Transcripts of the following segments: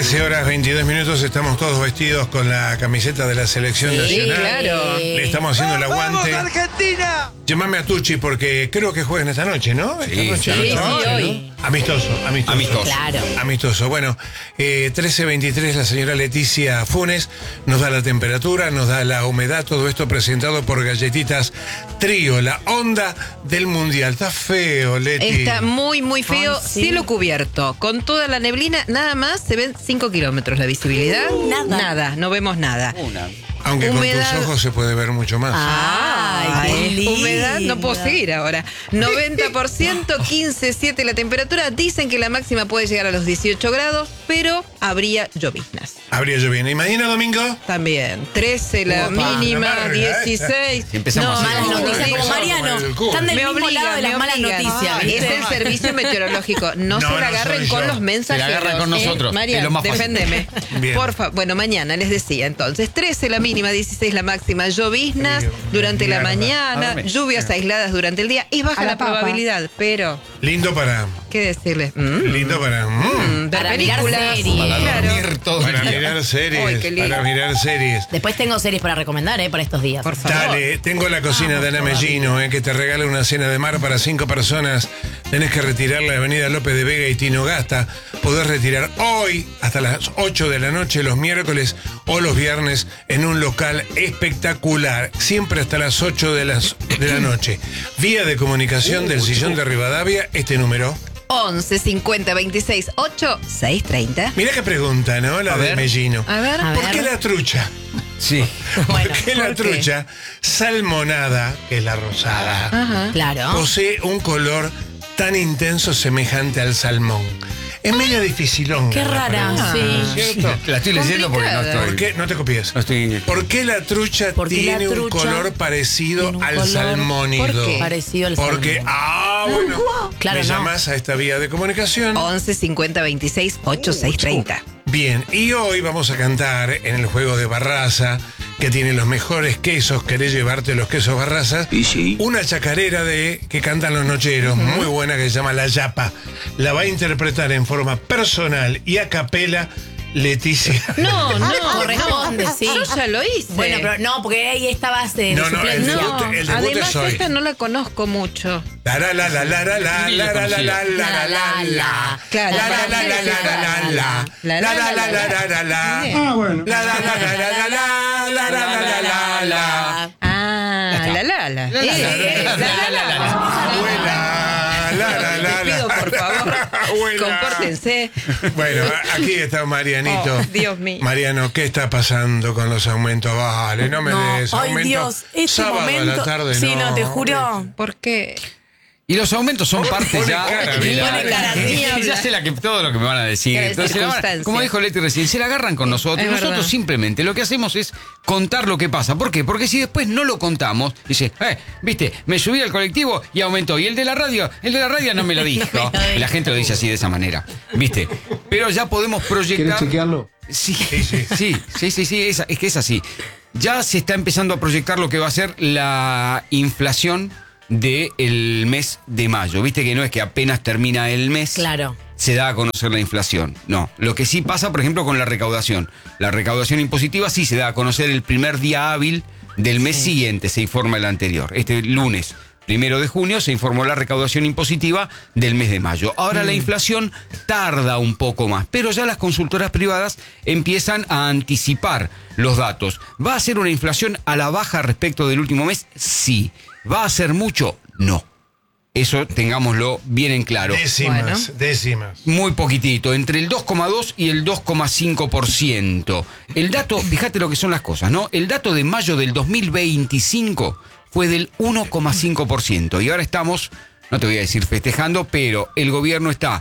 13 horas 22 minutos, estamos todos vestidos con la camiseta de la selección nacional. Claro. Le estamos haciendo el aguante. ¡Vamos, Argentina! Llámame a Tucci porque creo que juegan esta noche, ¿no? Esta noche, hoy. Amistoso. Claro. Amistoso. Bueno, 13:23, la señora Leticia Funes nos da la temperatura, nos da la humedad, todo esto presentado por Galletitas Trío, la onda del mundial. Está feo, Leti. Está muy, muy feo. Ay, sí. Cielo cubierto. Con toda la neblina, nada más se ven 5 kilómetros la visibilidad. Nada. No vemos nada. Aunque humedad. con tus ojos se puede ver mucho más. Ay, qué lindo. Humedad, no puedo seguir ahora. 90%, 15,7 la temperatura. Dicen que la máxima puede llegar a los 18 grados, pero habría lloviznas. Habría llovido. ¿Y mañana domingo? También. 13 la Opa, mínima, amarga, 16. Si empezamos así. Malas noticias, como Vamos Mariano. por el culo. Están del Me mismo obligan, lado de las malas noticias. Es ¿viste? el servicio meteorológico. No se No, la no agarren soy con yo. los mensajeros. Se la agarran con nosotros, María, es lo más fácil. deféndeme. Bien. Porfa. Bueno, mañana les decía entonces. 13 la mínima, 16 la máxima. Lloviznas durante la Mierda. mañana, Dame. lluvias aisladas durante el día. Es baja la probabilidad, pero Lindo para... ¿qué decirles? Lindo para... Ver Para mirar películas. series. Para Claro. dormir todo para el día. mirar Ay, series. qué lindo. Para mirar series. Después tengo series para recomendar, para estos días. Por favor. Dale, tengo la cocina de Ana Mellino, que te regala una cena de mar para 5 personas. Tenés que retirar la avenida López de Vega y Tinogasta. Podés retirar hoy hasta las 8 de la noche, los miércoles o los viernes, en un local espectacular. Siempre hasta las 8 de la noche. Vía de comunicación del Sillón de Rivadavia, este número. 11 50 26 8 6 30. Mirá qué pregunta, ¿no? La A de ver. Mellino. A ver. ¿Por qué la trucha? Sí. ¿Por qué ¿por la qué? trucha salmonada, que es la rosada, Ajá. Claro. posee un color tan intenso semejante al salmón? Es medio dificilón. Qué rara, sí. ¿Cierto? La estoy leyendo porque no Complicada. estoy. ¿Por qué? No te copies. No estoy. ¿Por qué la trucha Porque la tiene un trucha color parecido tiene un al color- salmónido? ¿Por qué? Parecido al Porque, salmón. bueno, Claro, me no. llamas a esta vía de comunicación. 11 50 26 8 6 30. Bien, y hoy vamos a cantar en el juego de Barraza, que tiene los mejores quesos. ¿Querés llevarte los quesos Barraza? Sí. Una chacarera que cantan los nocheros, muy buena, que se llama La Yapa. La va a interpretar en forma personal y a capela Leticia. No, corresponde, sí. Yo ya lo hice. Bueno, pero no, porque ahí estabas de No, el suplencia. debut, el debut Además, es hoy. esta no la conozco mucho. La la la la la la la la la la la la la la. Claro. La la la la la la la. La la la la la la la. Ah, bueno. La la la la la la la la la la la la. Ah, la. Abuela. La la la Les pido, por favor, Abuela. compórtense. Bueno, aquí está Marianito. Oh, Dios mío. Mariano, ¿qué está pasando con los aumentos? Vale, no me des ay aumento. Dios, este Sábado momento. a la tarde, sí, no. te juro. ¿Por qué? Y los aumentos son parte Pone ya. cara, de la- pone cara, ni ya habla. sé todo lo que me van a decir. Cara de Entonces, circunstancia. como dijo Leti recién, se la agarran con nosotros. Es Nosotros verdad. simplemente lo que hacemos es contar lo que pasa. ¿Por qué? Porque si después no lo contamos, dice, viste, me subí al colectivo y aumentó. Y el de la radio no me lo dijo. Y la gente lo dice así de esa manera. ¿Viste? Pero ya podemos proyectar. ¿Quieres chequearlo? Sí, es que es así. Ya se está empezando a proyectar lo que va a ser la inflación del mes de mayo. Viste que no es que apenas termina el mes, Claro. se da a conocer la inflación. No, lo que sí pasa, por ejemplo, con la recaudación. La recaudación impositiva sí se da a conocer el primer día hábil del mes siguiente, se informa el anterior. Este lunes 1 de junio se informó la recaudación impositiva del mes de mayo. Ahora la inflación tarda un poco más, pero ya las consultoras privadas empiezan a anticipar los datos. ¿Va a ser una inflación a la baja respecto del último mes? Sí. ¿Va a ser mucho? No. Eso tengámoslo bien en claro. Décimas. Muy poquitito, entre el 2,2 y el 2,5%. El dato, fíjate lo que son las cosas, ¿no? El dato de mayo del 2025 fue del 1,5%. Y ahora estamos, no te voy a decir festejando, pero el gobierno está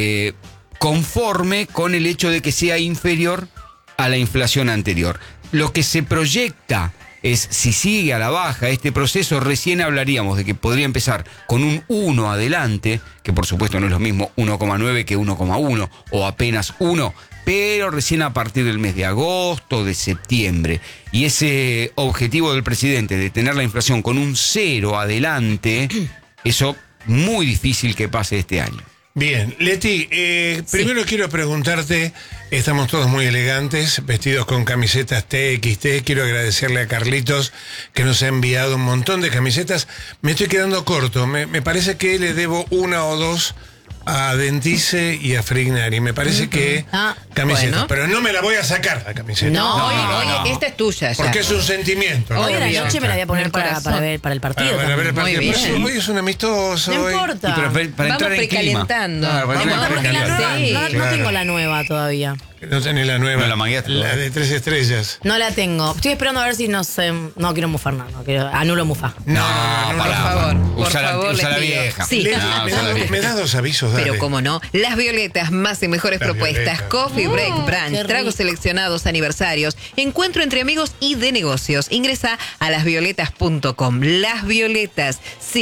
conforme con el hecho de que sea inferior a la inflación anterior. Lo que se proyecta es, si sigue a la baja este proceso, recién hablaríamos de que podría empezar con un 1 adelante, que por supuesto no es lo mismo 1,9 que 1,1 o apenas 1, pero recién a partir del mes de agosto, de septiembre. Y ese objetivo del presidente de tener la inflación con un 0 adelante, eso muy difícil que pase este año. Bien, Leti, primero quiero preguntarte, estamos todos muy elegantes, vestidos con camisetas TXT, quiero agradecerle a Carlitos que nos ha enviado un montón de camisetas, me estoy quedando corto, me parece que le debo una o dos a Dentice y a Frignari, me parece que camisetas, bueno. pero no me la voy a sacar la camiseta. No, No. oye, esta es tuya ya. Porque es un sentimiento. Hoy ¿no? a la Obvio. noche me la voy a poner El para corazón. ver para el partido. Para ver el también. partido. Muy Pero bien. hoy es un amistoso. No hoy. importa. Y para Vamos entrar en clima. precalentando. Claro, para Vamos entrar en Porque la clima. nueva, Sí, no claro. tengo la nueva todavía. No tenés la nueva. No la mangueaste La todavía. de 3 estrellas. No la tengo. Estoy esperando a ver si no sé. No quiero mufar nada. No quiero, anulo mufar. No, por pará. favor, por Usa favor, la les pido. vieja. Sí. Leti, No, me, usa la da, vieja. me da dos avisos, dale. Pero cómo no, las violetas más y mejores Las propuestas, violetas. Coffee Break Brunch, qué tragos rico. seleccionados, aniversarios, encuentro entre amigos y de negocios. Ingresa a lasvioletas.com. Las Violetas,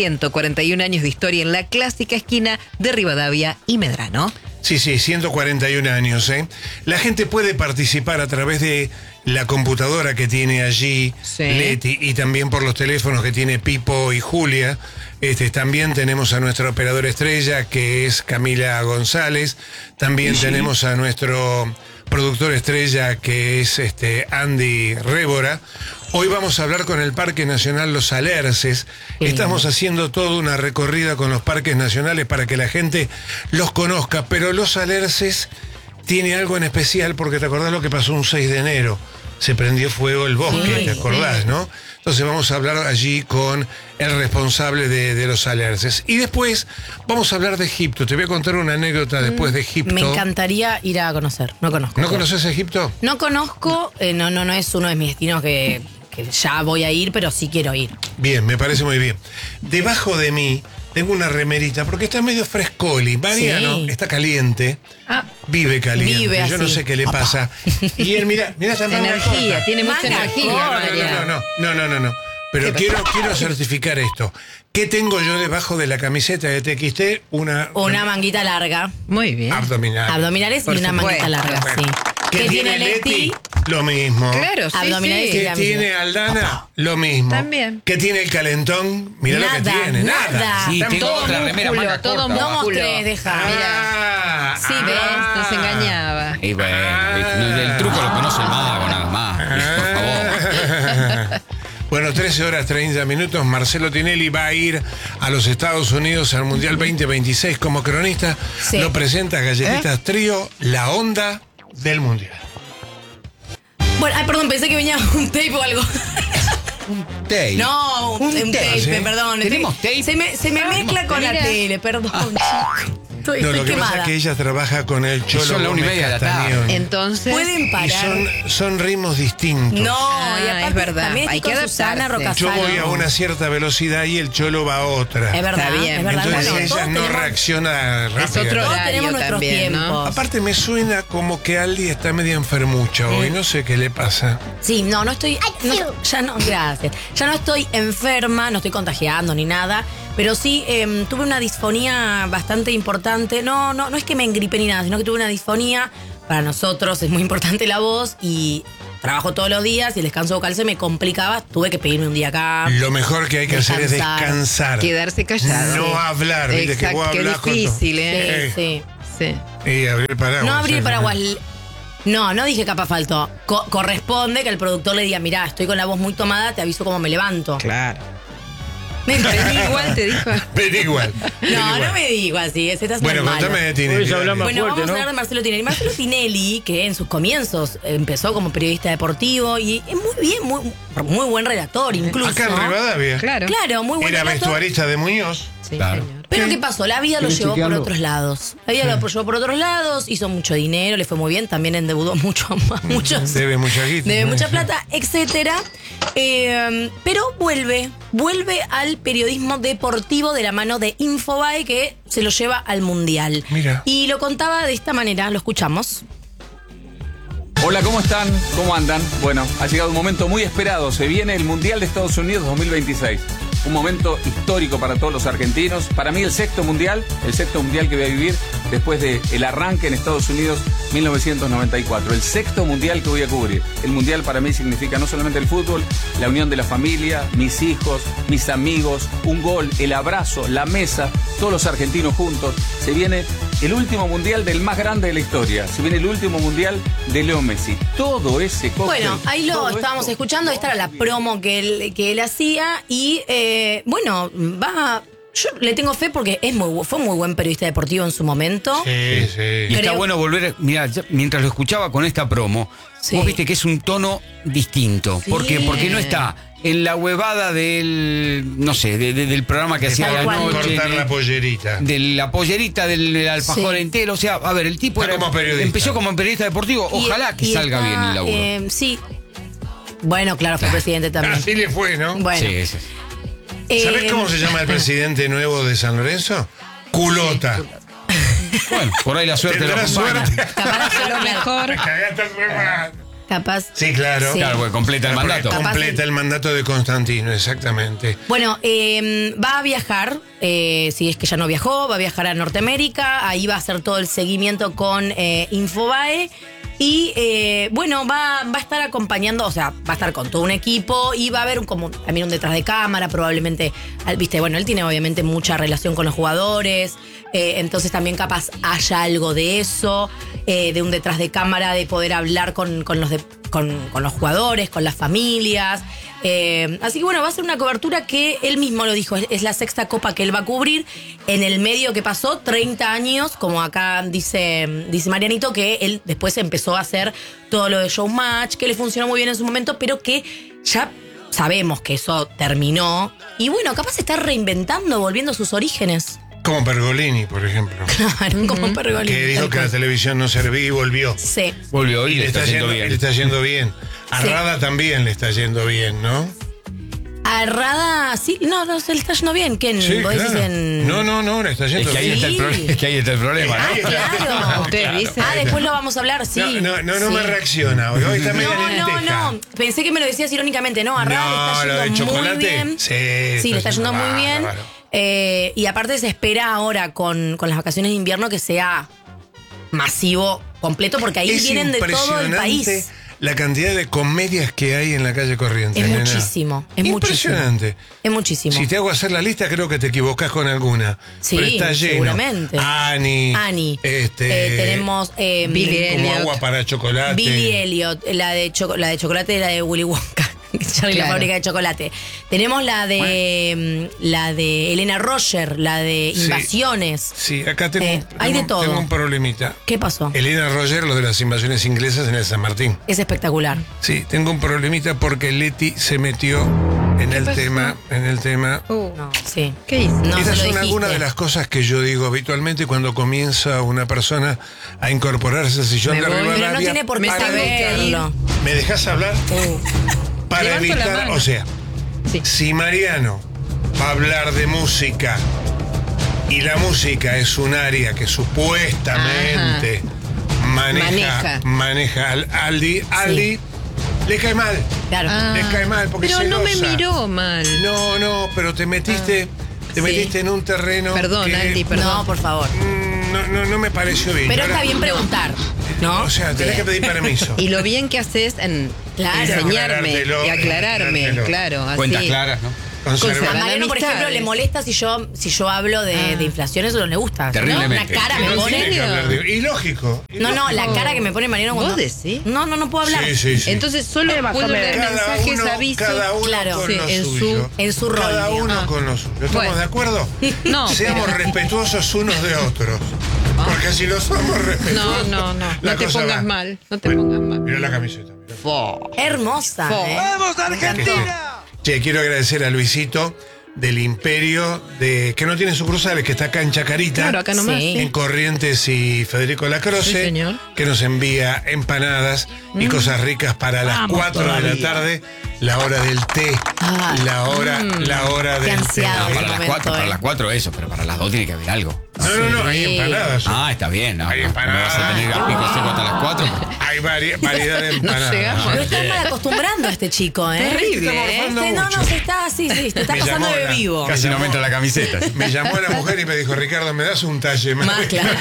141 años de historia en la clásica esquina de Rivadavia y Medrano. Sí, 141 años, ¿eh? La gente puede participar a través de la computadora que tiene allí Sí. Leti y también por los teléfonos que tiene Pipo y Julia. También tenemos a nuestra operadora estrella que es Camila González. También tenemos a nuestro productor estrella que es Andy Rébora. Hoy vamos a hablar con el Parque Nacional Los Alerces. Estamos haciendo toda una recorrida con los parques nacionales para que la gente los conozca, pero Los Alerces tiene algo en especial porque te acordás lo que pasó un 6 de enero. Se prendió fuego el bosque, Sí, ¿te acordás, no? Entonces vamos a hablar allí con el responsable de Los Alerces. Y después vamos a hablar de Egipto. Te voy a contar una anécdota después de Egipto. Me encantaría ir a conocer. No conozco. ¿No conoces Egipto? No conozco. No es uno de mis destinos que ya voy a ir, pero sí quiero ir. Bien, me parece muy bien. Debajo de mí tengo una remerita porque está medio frescoli. Mariano Sí. está caliente. Ah, Vive caliente. Vive Yo no así. sé qué le pasa. Y él, mira esa manga energía, corta. tiene mucha Manga energía, corta. Mariano. No. Pero ¿Qué quiero certificar esto. ¿Qué tengo yo debajo de la camiseta de TXT? Una Manguita larga. Muy bien. abdominal. Abdominales Por y una supuesto. manguita larga, sí. ¿Qué tiene Leti? Lo mismo. Claro, sí, Abdominales sí. y ¿Qué la misma. tiene Aldana? Lo mismo. También. ¿Qué tiene el calentón? Mira lo que Nada, tiene. nada. Sí, Están tengo todos- otra remera músculo, manga todo corta. No músculo. mostrés, deja. Ah, Sí, ves, nos engañaba. Y bueno, el truco lo conoce el mago, nada más. Por favor. Bueno, 13 horas 30 minutos. Marcelo Tinelli va a ir a los Estados Unidos al Mundial 2026 como cronista. Sí. Lo presenta Galletitas Trío, la onda del Mundial. Bueno, perdón, pensé que venía un tape o algo. Tape. No, un tape, ¿sí? perdón. ¿Tenemos tape? Se me mezcla con la mira. tele, perdón, chicos. Estoy No, lo que pasa quemada. es que ella trabaja con el Cholo son la 1:30 Gómez de la tarde. Castañón. Entonces. Pueden Y parar. son ritmos distintos. No, y Ah, aparte es verdad, también hay estoy que con Susana adaptarse. Yo Rocasano. voy a una cierta velocidad y el Cholo va a otra. Es verdad, Está bien, es verdad. Entonces Bueno, ella todos no tenemos- reacciona rápido. Es otro Todos horario tenemos nuestros también, ¿no? tiempos. Aparte me suena como que Aldi está media enfermucha hoy, no sé qué le pasa. Sí, no estoy. Ya no, gracias. Ya no estoy enferma, no estoy contagiando ni nada. Pero sí tuve una disfonía bastante importante. No es que me engripe ni nada, sino que tuve una disfonía. Para nosotros es muy importante la voz y trabajo todos los días y el descanso vocal se me complicaba. Tuve que pedirme un día acá. Lo mejor que hay que hacer es Descansar. descansar. Quedarse callado. No hablar, viste que Exacto, vos qué hablás con tu- difícil, Sí, ¿eh? sí. Sí. Y abrir el paraguas. No abrí el sí. paraguas. No dije capaz faltó. Corresponde que el productor le diga, mirá, estoy con la voz muy tomada, te aviso cómo me levanto. Claro. Vení igual, te dijo. Ven igual. ven No igual. me digo así, estás Bueno, mal. contame de Tinelli. Hoy hablamos- dale. Bueno, fuerte, vamos ¿no? a hablar de Marcelo Tinelli. Marcelo Tinelli, que en sus comienzos empezó como periodista deportivo y es muy bien, muy buen relator incluso. Acá en Rivadavia. Claro. Claro, muy buen Era relator. vestuarista de Muñoz. Sí, Claro. señor. Pero ¿qué pasó? La vida lo ¿Quieres llevó por chequearlo? otros lados. La vida lo llevó por otros lados, hizo mucho dinero, le fue muy bien, también endeudó mucho, muchos. Debe mucha guita. Debe mucha plata, etcétera. Pero vuelve al periodismo deportivo de la mano de Infobae, que se lo lleva al Mundial. Mira. Y lo contaba de esta manera, lo escuchamos. Hola, ¿cómo están? ¿Cómo andan? Bueno, ha llegado un momento muy esperado. Se viene el Mundial de Estados Unidos 2026. Un momento histórico para todos los argentinos. Para mí el sexto mundial que voy a vivir después del arranque en Estados Unidos 1994. El sexto mundial que voy a cubrir. El mundial para mí significa no solamente el fútbol, la unión de la familia, mis hijos, mis amigos, un gol, el abrazo, la mesa, todos los argentinos juntos. Se viene el último mundial del más grande de la historia. Se viene el último mundial de Leo Messi. Todo ese cóctel. Bueno, ahí lo estábamos escuchando. Esta era la promo que él hacía. Y bueno, yo le tengo fe porque fue muy buen periodista deportivo en su momento. Sí, sí. Y está bueno volver, mirá, mientras lo escuchaba con esta promo, Sí. vos viste que es un tono distinto. Sí. ¿Por qué? Porque no está en la huevada del, no sé, del programa que hacía a la noche. Cortar la pollerita. De la pollerita del alfajor Sí. entero. O sea, a ver, el tipo Está como periodista. empezó como periodista deportivo. Ojalá que Y salga está, bien el laburo. sí. Bueno, claro, fue presidente también. Así le fue, ¿no? Bueno. Sí, sí. ¿Sabés cómo se llama el presidente nuevo de San Lorenzo? Culota. Bueno, por ahí la suerte lo Tendrá acompaña. suerte. Capaz que lo mejor. Me cagaste el remate. Capaz. Sí, claro. Sí. Claro, porque completa el mandato. Capaz Completa el mandato de Constantino, exactamente. Bueno, va a viajar, si es que ya no viajó, va a viajar a Norteamérica, ahí va a hacer todo el seguimiento con Infobae. Y bueno, va a estar acompañando, o sea, va a estar con todo un equipo y va a haber también un detrás de cámara, probablemente, viste, bueno, él tiene obviamente mucha relación con los jugadores, entonces también capaz haya algo de eso, de un detrás de cámara, de poder hablar con los jugadores, con las familias. Así que bueno, va a ser una cobertura que él mismo lo dijo, es la sexta copa que él va a cubrir. En el medio que pasó, 30 años, como acá dice Marianito, que él después empezó a hacer todo lo de Showmatch, que le funcionó muy bien en su momento, pero que ya sabemos que eso terminó. Y bueno, capaz se está reinventando, volviendo a sus orígenes. Como Pergolini, por ejemplo. Claro, como Pergolini. Que dijo tal que la cual. televisión no servía y volvió. Sí. Volvió y le está yendo Le bien. está yendo bien. A Sí. Rada también le está yendo bien, ¿no? A Rada, sí, no, se le está yendo bien. ¿Quién? Sí, ¿Vos decís claro. en...? No, le está Es yendo que ahí bien. está el Sí. problema. Es que ahí está el problema, ¿no? Ah, claro. Ustedes dicen. Después lo vamos a hablar, sí. No Sí. me reacciona. Hoy está medio No. Pensé que me lo decías irónicamente. No, a Rada No, lo le del está yendo muy chocolate. bien. Sí, le está yendo muy bien. bárbaro. Y aparte se espera ahora con las vacaciones de invierno que sea masivo, completo, porque ahí Es vienen de todo el impresionante país. la cantidad de comedias que hay en la calle Corrientes. Es nena. muchísimo, es Impresionante. muchísimo. Es muchísimo. Si te hago hacer la lista, creo que te equivocás con alguna. Sí, pero está lleno. seguramente. Ani. Tenemos Billy como Elliot. agua para chocolate. Billy Elliot, la de chocolate y la de Willy Wonka. Charlie, la Claro. fábrica de chocolate. Tenemos la de Elena Roger, la de Sí. Invasiones. Sí, acá tengo, Hay de tengo- todo. tengo un problemita. ¿Qué pasó? Elena Roger, lo de las invasiones inglesas en el San Martín. Es espectacular. Sí, tengo un problemita porque Leti se metió en el tema. No, sí. ¿Qué hizo? No, Esas se lo son algunas dijiste. de las cosas que yo digo habitualmente cuando comienza una persona a incorporarse al sillón Me de voy. Rivadavia. Pero no tiene por qué Me saberlo. ¿Me dejas hablar? Para Levanto la evitar, mano. o sea, Sí. si Mariano va a hablar de música y la música es un área que supuestamente maneja Aldi le cae mal. Claro. Le cae mal porque Pero no me celosa. miró mal. No, pero te metiste en un terreno. Perdón, que, Aldi, perdón. No, por favor. No me pareció bien. Pero Ahora- está bien preguntar, ¿no? O sea, tenés que pedir permiso. Y lo bien que haces en Claro. enseñarme Aclarártelo, y aclararme, aclarártelo. claro. Así. Cuentas claras, ¿no? Conserva- A Mariano, por ejemplo, amistades. le molesta si yo hablo de inflación, eso no le gusta. Terriblemente. ¿No? Una cara me No pone. tiene que hablar de- Y lógico. No, la cara que me pone Mariano cuando. ¿Vos decís? No puedo hablar. Sí. Entonces solo puedo ver mensajes, avisos. Cada uno Claro. con Sí, lo en suyo. en su rol, Cada uno digamos. con lo suyo. ¿Estamos Bueno. de acuerdo? No, Seamos pero- respetuosos unos de otros. Porque si no somos respetuosos. No la te cosa pongas va. mal, no te pongas mal. Mira la camiseta. Mirá. Hermosa. ¡Vamos, Che, quiero agradecer a Luisito del Imperio, que no tiene sucursales, que está acá en Chacarita. Claro, acá nomás. Sí. En Corrientes y Federico Lacroce, Sí, señor. que nos envía empanadas y cosas ricas para las 4 de la tarde, la hora del té, Ah. la hora Qué del ansiado. té. Para las momento, 4, para las 4 eso, pero para las 2 tiene que haber algo. No, hay Sí. empanadas. Ah, está bien. No, Hay no vas a tener empanadas. al pico seco hasta las 4. Hay variedad de empanadas. llegamos. Lo están mal acostumbrando a este chico, ¿eh? Terrible, Está ¿eh? morfando No, mucho. se está así, se está Me pasando llamó de la- vivo. Casi no aumenta la camiseta. Me llamó la mujer y me dijo, Ricardo, ¿me das un talle más? Más claro.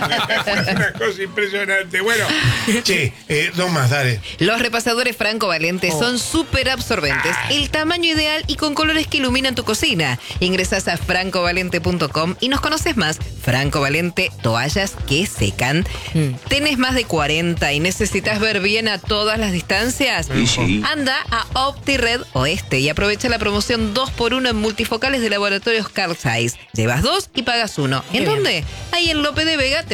Una cosa impresionante. Bueno, che, dos más, dale. Los repasadores Franco Valente son súper absorbentes, el tamaño ideal y con colores que iluminan tu cocina. Ingresás a francovalente.com y nos conoces más. Franco Valente, toallas que secan. ¿Tenés más de 40 y necesitas ver bien a todas las distancias? Anda a OptiRed Oeste y aprovecha la promoción 2x1 en multifocales de laboratorios Carl Zeiss. Llevas 2 y pagas 1. ¿En dónde? Ahí en Lope de Vega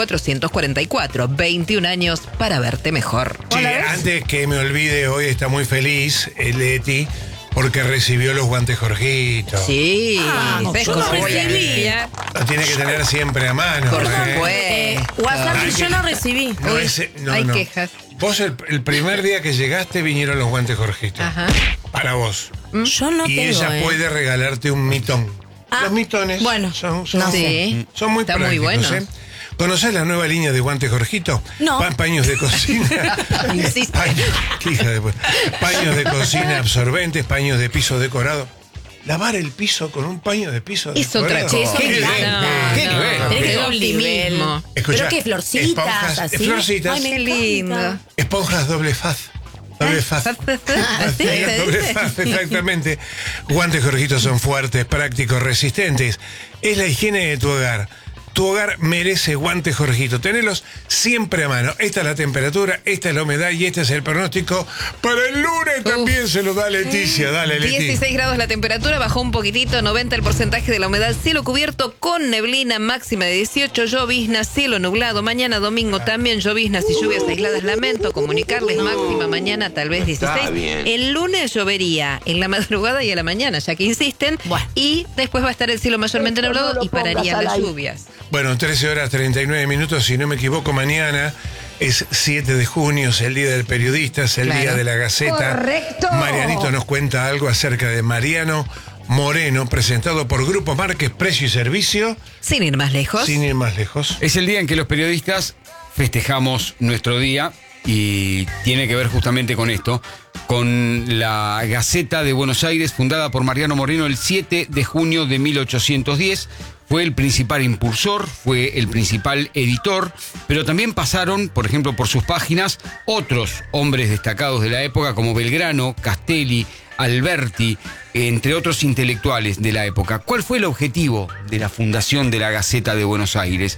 3444. 21 años para verte mejor. Che, antes que me olvide, hoy está muy feliz Leti porque recibió los guantes Jorgito. Sí, ¿ves yo no cómo voy a recibí. limpiar? Lo tiene que tener siempre a mano. Por ¿eh? supuesto. WhatsApp Hay yo que- no recibí. No, Uy, no, hay no. quejas. Vos el primer día que llegaste vinieron los guantes Jorgito. Ajá. Para vos. Yo no y tengo, ella puede regalarte un mitón. Ah, Los mitones bueno, son no sé. son muy Está muy prácticos. bueno. ¿Conocés la nueva línea de guantes Jorgito? No. Paños de cocina. Insiste. Qué hija de puta. Paños de cocina absorbentes, paños de piso decorado. Lavar el piso con un paño de piso Es otra decorado. cosa. ¿Qué Qué nivel? lindo. ¿Qué nivel? Tenés que Qué dar optimismo. optimismo. Escuchá, ¿Pero qué? ¿Florcitas? esponjas, así? florcitas. Ay, me Qué encanta. lindo. Esponjas doble faz. Doble faz. ¿Así se Doble dice? faz, exactamente. Guantes Jorgito son fuertes, prácticos, resistentes. Es la higiene de tu hogar. Tu hogar merece guantes Jorgito. Tenelos siempre a mano. Esta es la temperatura, esta es la humedad y este es el pronóstico. Para el lunes también se lo da Leticia. Dale, Leti. 16 grados la temperatura, bajó un poquitito, 90 el porcentaje de la humedad, cielo cubierto con neblina, máxima de 18, llovizna, cielo nublado, mañana domingo también lloviznas y lluvias aisladas, lamento comunicarles máxima mañana tal vez 16, el lunes llovería en la madrugada y a la mañana, ya que insisten, Bueno. y después va a estar el cielo mayormente nublado y pararían las lluvias. Bueno, 13 horas 39 minutos, si no me equivoco, mañana es 7 de junio, es el Día del Periodista, es el Claro. Día de la Gaceta. Correcto. Marianito nos cuenta algo acerca de Mariano Moreno, presentado por Grupo Márquez, Precio y Servicio, Sin ir más lejos. sin ir más lejos. Es el día en que los periodistas festejamos nuestro día y tiene que ver justamente con esto, con la Gaceta de Buenos Aires, fundada por Mariano Moreno el 7 de junio de 1810. Fue el principal impulsor, fue el principal editor, pero también pasaron, por ejemplo, por sus páginas otros hombres destacados de la época como Belgrano, Castelli, Alberti, entre otros intelectuales de la época. ¿Cuál fue el objetivo de la fundación de la Gaceta de Buenos Aires?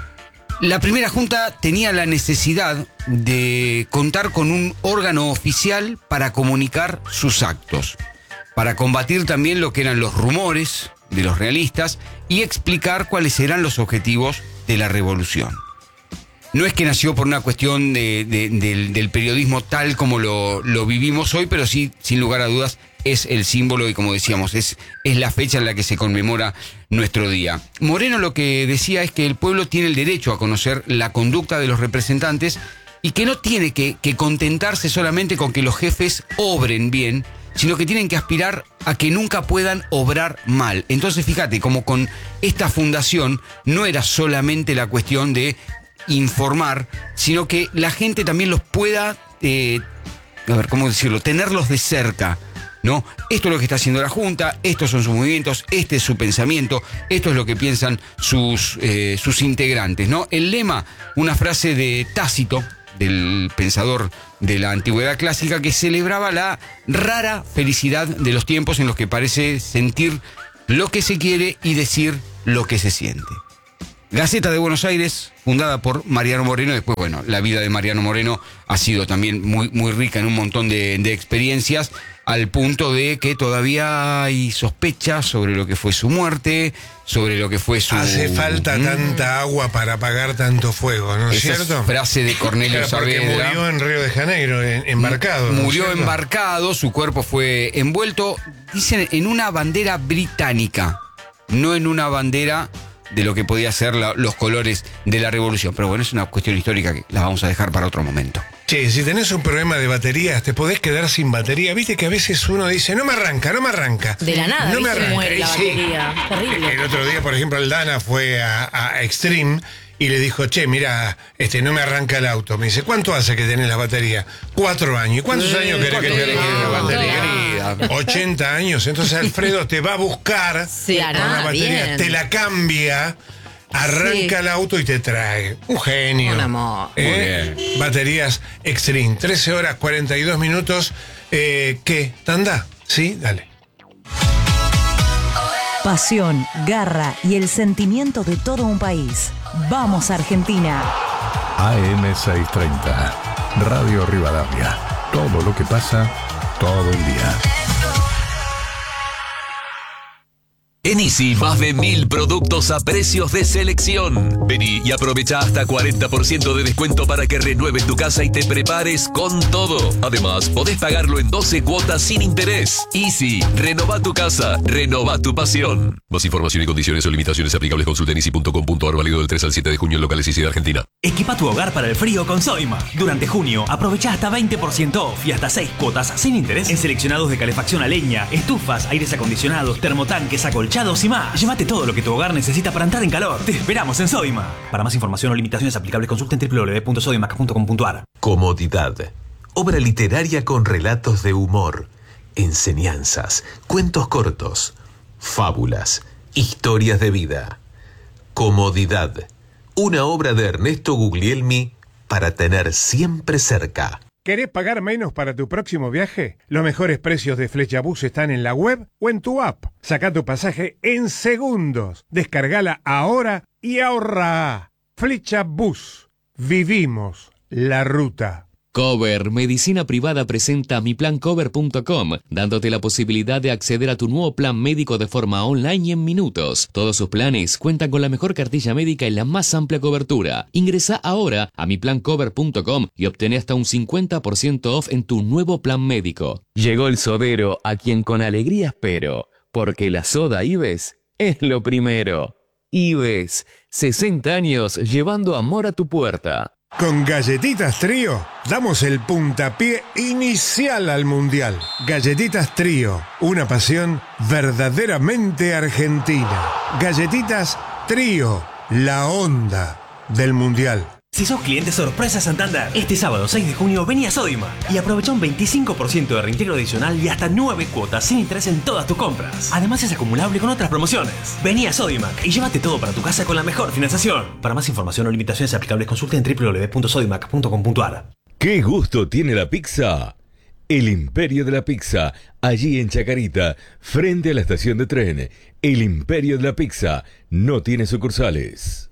La primera junta tenía la necesidad de contar con un órgano oficial para comunicar sus actos, para combatir también lo que eran los rumores de los realistas y explicar cuáles eran los objetivos de la revolución. No es que nació por una cuestión del periodismo tal como lo vivimos hoy, pero sí, sin lugar a dudas, es el símbolo y, como decíamos, es la fecha en la que se conmemora nuestro día. Moreno lo que decía es que el pueblo tiene el derecho a conocer la conducta de los representantes y que no tiene que contentarse solamente con que los jefes obren bien, sino que tienen que aspirar a que nunca puedan obrar mal. Entonces, fíjate, como con esta fundación no era solamente la cuestión de informar, sino que la gente también los pueda, ¿cómo decirlo?, tenerlos de cerca, ¿no? Esto es lo que está haciendo la Junta, estos son sus movimientos, este es su pensamiento, esto es lo que piensan sus integrantes, ¿no? El lema, una frase de Tácito, del pensador de la antigüedad clásica, que celebraba la rara felicidad de los tiempos en los que parece sentir lo que se quiere y decir lo que se siente. Gaceta de Buenos Aires, fundada por Mariano Moreno. Después, bueno, la vida de Mariano Moreno ha sido también muy, muy rica en un montón de experiencias, al punto de que todavía hay sospechas sobre lo que fue su muerte, sobre lo que fue su... Hace falta tanta agua para apagar tanto fuego, ¿no es Esa cierto? frase de Cornelio Claro, porque Saavedra. murió en Río de Janeiro, embarcado. ¿no es Murió cierto? embarcado, su cuerpo fue envuelto, dicen, en una bandera británica, no en una bandera de lo que podía ser los colores de la revolución. Pero bueno, es una cuestión histórica que la vamos a dejar para otro momento. Che, si tenés un problema de baterías, te podés quedar sin batería. Viste que a veces uno dice, no me arranca. De la nada, no me ¿viste? arranca. Muere la Y sí. batería. Terrible. El otro día, por ejemplo, el Dana fue a Extreme y le dijo, che, mira, no me arranca el auto. Me dice, ¿cuánto hace que tenés la batería? 4 años. ¿Y cuántos años querés que te requiere la batería? 80 años. Entonces Alfredo te va a buscar con la batería, bien. te la cambia, arranca el auto y te trae. Un genio. Un amor. Muy bien. Baterías Extreme. 13 horas 42 minutos. ¿Qué? ¿Tanda? Sí, dale. Pasión, garra y el sentimiento de todo un país. Vamos, Argentina. AM630, Radio Rivadavia. Todo lo que pasa, todo el día. En Easy, más de 1000 productos a precios de selección. Vení y aprovecha hasta 40% de descuento para que renueves tu casa y te prepares con todo. Además, podés pagarlo en 12 cuotas sin interés. Easy, renova tu casa, renova tu pasión. Más información y condiciones o limitaciones aplicables consulta en easy.com.ar, válido del 3 al 7 de junio en locales Easy de Argentina. Equipa tu hogar para el frío con Soima. Durante junio, aprovecha hasta 20% off y hasta 6 cuotas sin interés en seleccionados de calefacción a leña, estufas, aires acondicionados, termotanques, acolchados y más. Llévate todo lo que tu hogar necesita para entrar en calor. Te esperamos en Soima. Para más información o limitaciones aplicables, consulta en www.sodimac.com.ar. Comodidad. Obra literaria con relatos de humor, enseñanzas, cuentos cortos, fábulas, historias de vida. Comodidad. Una obra de Ernesto Guglielmi para tener siempre cerca. ¿Querés pagar menos para tu próximo viaje? Los mejores precios de Flechabús están en la web o en tu app. Saca tu pasaje en segundos. Descargala ahora y ahorra. Flechabús. Vivimos la ruta. Cover Medicina Privada presenta miplancover.com, dándote la posibilidad de acceder a tu nuevo plan médico de forma online y en minutos. Todos sus planes cuentan con la mejor cartilla médica y la más amplia cobertura. Ingresa ahora a miplancover.com y obtén hasta un 50% off en tu nuevo plan médico. Llegó el sodero a quien con alegría espero, porque la soda Ives es lo primero. Ives, 60 años llevando amor a tu puerta. Con Galletitas Trío damos el puntapié inicial al Mundial. Galletitas Trío, una pasión verdaderamente argentina. Galletitas Trío, la onda del Mundial. Si sos cliente sorpresa Santander, este sábado 6 de junio vení a Sodimac y aprovecha un 25% de reintegro adicional y hasta 9 cuotas sin interés en todas tus compras. Además es acumulable con otras promociones. Vení a Sodimac y llévate todo para tu casa con la mejor financiación. Para más información o limitaciones aplicables consulta en www.sodimac.com.ar. ¿Qué gusto tiene la pizza? El Imperio de la Pizza, allí en Chacarita, frente a la estación de tren. El Imperio de la Pizza no tiene sucursales.